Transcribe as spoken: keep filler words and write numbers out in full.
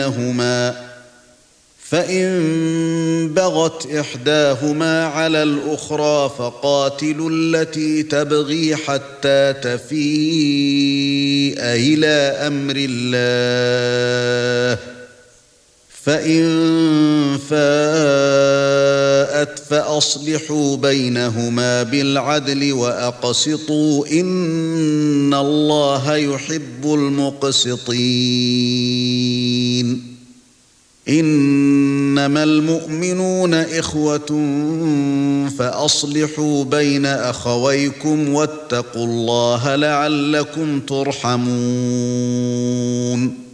بينهما فإن بغت إحداهما على الأخرى فقاتلوا التي تبغي حتى تفيء إلى أمر الله فإن فاءت فأصلحوا بينهما بالعدل وأقسطوا إن الله يحب المقسطين إنما المؤمنون إخوة فأصلحوا بين أخويكم واتقوا الله لعلكم ترحمون